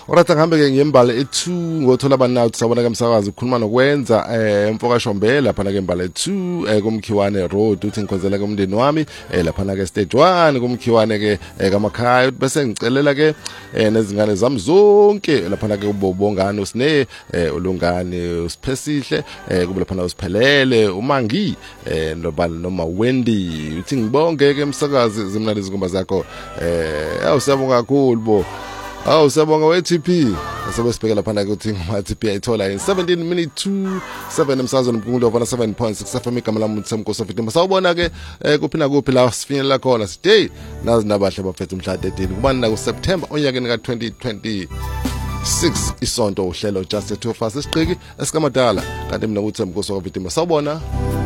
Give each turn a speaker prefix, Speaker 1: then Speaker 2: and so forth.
Speaker 1: Oratha ngihambe ke ngiyembale e2 ngothola banathi sabona ke umsakazi ukhuluma nokwenza emfoka Shombe lapha ke embale 2 kumkhiwane road uthi ngikhonzela ke umndeni wami lapha ke stage 1 kumkhiwane ke kamakhaya bese ngicelela ke nezingane zami zonke lapha ke ubongani usine ulungani usiphesihle kube lapha usiphelele umangi noma Wendy uthi ngibonge ke umsakazi zimna lezi ngoma zakho awusabonga kakhulu bo siyabonga we-TP asebesibhekela phana ukuthi ngama-TP ayithola in 17 minutes to 7 emsazweni mkhulu ovana 7.6 FM igama lami uThemko Sofitima sawubona ke kuphina kuphi la sifinyelela khona stay nazi nabahle bafethu umhla 13 kubani na kuSeptember onyakeni ka2026 isonto uhlelo just to fast isiqiki esikamadala kanti mina uThemko Sofitima sawubona